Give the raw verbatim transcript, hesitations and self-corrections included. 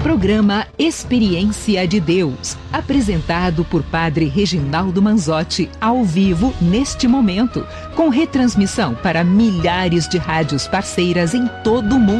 Programa Experiência de Deus, apresentado por Padre Reginaldo Manzotti, ao vivo neste momento, com retransmissão para milhares de rádios parceiras em todo o mundo.